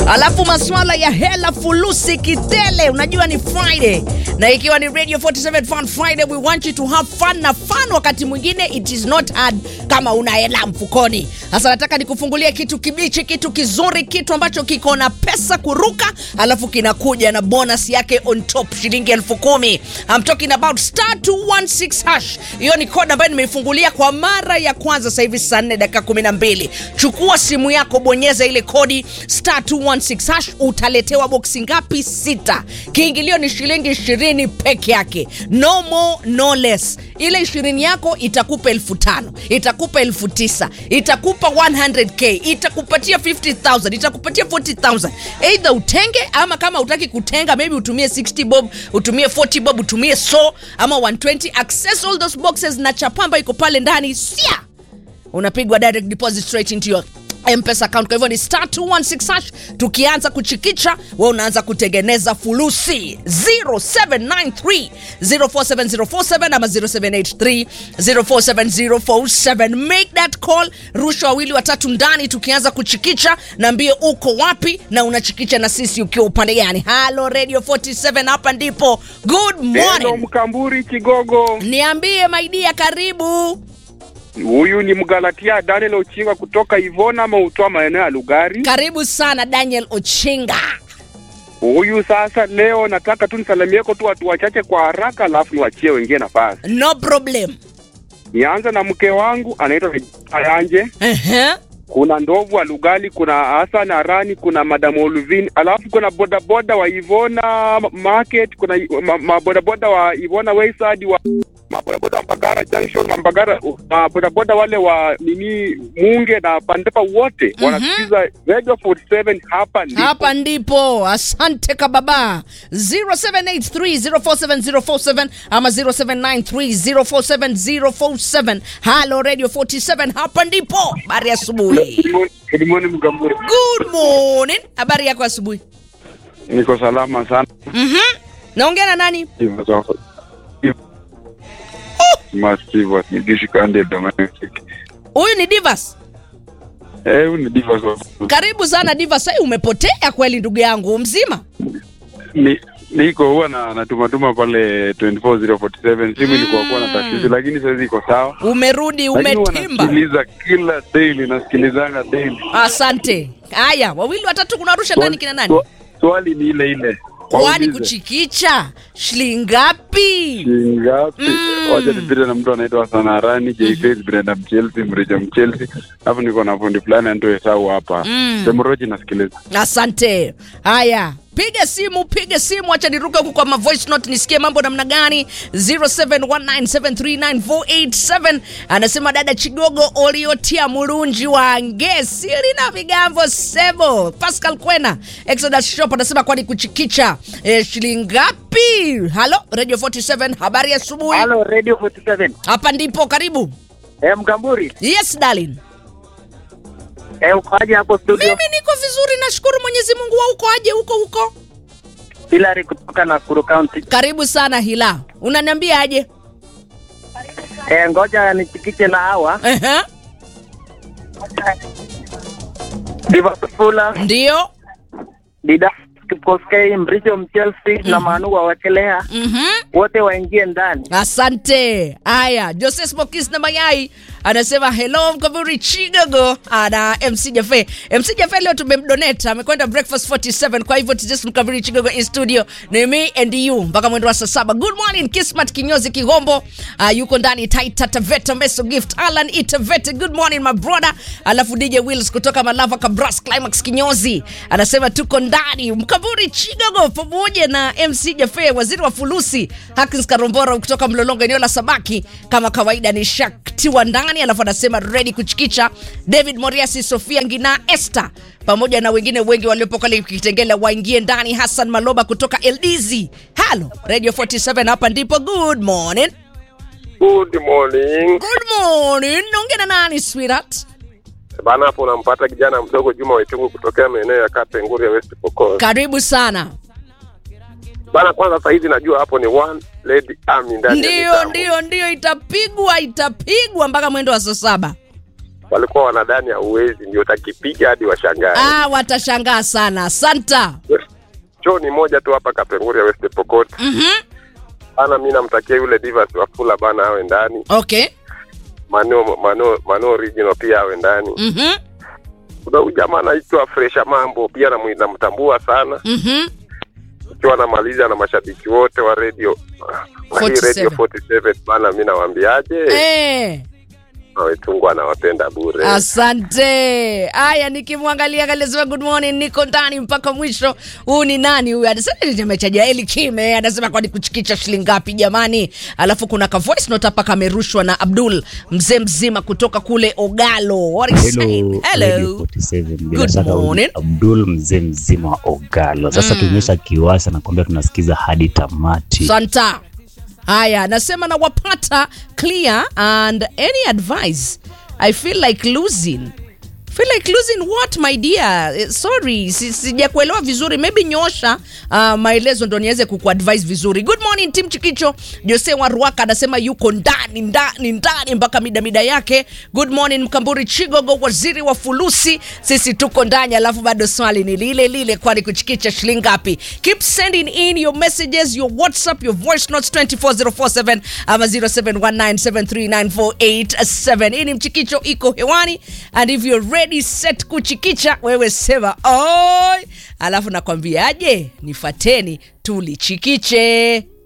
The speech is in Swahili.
Alafu maswala ya hela fulusi kitele, unajua ni Friday. Na ikiwa ni Radio 47 Fun Friday, we want you to have fun, na fun wakati mwingine it is not hard kama una hela mfukoni. Sasa nataka nikufungulie kitu kibichi, kitu kizuri, kitu ambacho kiko na pesa kuruka, alafu kinakuja na bonus yake on top shilingi 10,000. I'm talking about *216#. Hiyo ni code ambayo nimeifungulia kwa mara ya kwanza sasa hivi saa 4 dakika 12. Chukua simu yako, bonyeza ile kodi *216#, utaletewa boxi ngapi? 6. Kiingilio ni shilingi 20 peke yake. No more, no less. Ile 20 yako itakupa 5,000, itakupa 9,000, itakupa 100k, itakupatia 50,000, itakupatia 40,000. Either utenge, ama kama utaki kutenga, maybe utumie 60 bob, utumie 40 bob, utumie ama 120. Access all those boxes na chapamba iko pale ndani. Sia! Unapigwa direct deposit straight into your M-Pesa account. Kwa hivyo ni *216#. Tukianza kuchikicha, wewe unaanza kutengeneza fulusi. 0793047047 ama 0783047047. Make that call. Rusha wawili watatu ndani tukianza kuchikicha, naambie uko wapi na unachikicha na sisi ukiwa upande gani. Hello Radio 47, hapa ndipo. Good morning. Hello Mkamburi Kigogo. Niambie my dear, karibu. Huyu ni Mgalatia Daniel Ochinga kutoka Ivona ama utoa maeneo ya Lugari. Karibu sana Daniel Ochinga. Huyu sasa leo nataka tu nisalamie kwa tu watu wachache kwa haraka, alafu niwachie wengine nafasi. No problem. Nianza na mke wangu anaitwa Ayanje. Kuna Ndovu wa Lugali, kuna Hassan Arani, kuna Madam Oluvin, alafu kuna bodaboda wa Ivona Market, kuna bodaboda wa Ivona Wayside, wa bodaboda Mbagara Junction, Mbagara, bodaboda wale wa nini Munge na Pandepa wote wanasikiza Radio 47 hapa ndipo. Hapa ndipo. Asante kababa. 0783047047 ama 0793047047. Hello Radio 47, hapa ndipo. Habari asubuhi. Good morning Mkamburi. Good morning. Habari yako asubuhi? Niko salama sana. Naongea na nani? Massive ni Dishikande Domestic. Huyu ni Divas. Huyu ni Divas. Karibu sana Divas. Sasa umepotea kweli ndugu yangu, mzima? Niko huwa natuma pale 24047. Simu ilikuwa na tatizo, lakini sasa iko sawa. Umerudi, umetimba. Nasikiliza kila daily, nasikilizanga daily. Asante. Haya, wawili watatu kunarusha ndani kina nani? Swali ni ile. Kwani kuchikicha shilingi ngapi? Wacha nipite na mtu anaitwa Hassan Arani, J-Face, Brenda Chelsea, Mreja Chelsea. Hapo niko na fundi fulani ndio sawa hapa. Semroji nasikiliza. Asante. Haya, piga simu, acha niruke huko kwa ma voice note nisikie mambo namna gani. 0719739487. Anasema dada Chigogo Oliotia Murunji wa Ngesiri na Vigambo Sebo. Pascal Kwena Exodus Shop anasema kwani kuchikicha shilingi ngapi? Hello Radio 47, habari asubuhi. Hello Radio 47. Hapa ndipo, karibu. Mkamburi. Yes darling. Uko aje hapo studio? Mimi niko vizuri, nashukuru Mwenyezi Mungu. Wa uko aje huko? Hilary kutoka Nakuru County. Karibu sana Hila. Unaniambia aje? Ngoja nichikiche na hawa. Diva Fula. Ndio. Dida Kipkoskei, Mricho Chelsea na Manu wa Wakelea. Wote waingie ndani. Asante. Haya, Joseph Mokis na Mayai anasema hello Mkamburi Chigogo na MC Jafe. MC Jafe leo tumemdonate, amekwenda breakfast 47, kwa hivyo just Mkamburi Chigogo in studio ni me and you mpaka mwendo wa saa 7. Good morning Kismat Kinyozi Kigombo, yuko ndani. Taita Taveta Meso Gift Alan Itavete, good morning my brother. Alafu DJ Wills kutoka Malava Kabras Climax Kinyozi anasema tuko ndani. Mkamburi Chigogo pamoja na MC Jafe, waziri wa fulusi Hakins Karombora kutoka Mlolongo eneo la Sabaki, kama kawaida ni Shakti wa ndani. Alafu anasema ready kuchikicha. David Moriasi, Sofia Ngina, Esther pamoja na wengine wengi waliopo kale Kitengela waingie ndani. Hassan Maloba kutoka LDZ. Hello Radio 47, hapa ndipo. Good morning. Good morning. Naongea na nani sweetheart? Bana hapo unampata kijana mdogo Juma Wetungu kutokea maeneo ya Kapenguri ya West Pokot. Karibu sana. Bana kwanza sasa hivi najua hapo ni One Lady Army ndani. Ndio, itapigwa mpaka mwendo wa saa 7. walikuwa wanadhani hauwezi, ndio utakipiga hadi washangae. Watashangaa sana. Asanta. Show ni moja tu hapa Kapenguria West Pokot. Ana mimi namtakia yule Divas Wafula bana awe ndani. Okay. Mano original pia awe ndani. Kuna ujamaa anaitwa Fresha Mambo pia namtambua sana. Ukiwa namaliza na mashabiki wote wa radio 47 bana, mimi nawaambiaje? Wetungwa anawapenda bure. Asante. Haya, nikimwangalia kalesema good morning, niko ndani mpaka mwisho. Huu ni nani huyu? Anasema nimechaja Eli Kime. Anasema kwa kuchikicha shilingi ngapi jamani? Alafu kuna ka voice note hapa kamerushwa na Abdul mzee mzima kutoka kule Ogalo. What is saying? Hello. Good morning. Abdul mzee mzima wa Ogalo. Sasa tunyesha Kiwasa na kwambia tunasikiza hadi tamati. Santa. Haya, nasema na wapata clear and any advice. I feel like losing what, my dear? Sorry, sijakuelewa vizuri. Maybe nyosha maelezo ndo niweze kukuadvise vizuri. Good morning team Chikicho. Jose wa Ruaka anasema yuko ndani mpaka mida yake. Good morning Mkamburi Chigogo, waziri wa fulusi. Sisi tuko ndani, alafu bado swali ni lile kwani kuchikicha shilingi ngapi? Keep sending in your messages, your WhatsApp, your voice notes 24047 ama 0719739487. Hii ni Mchikicho iko hewani, and if you're ready set kuchikicha, wewe sema oi, alafu nakwambiaje, nifateni tulichikiche.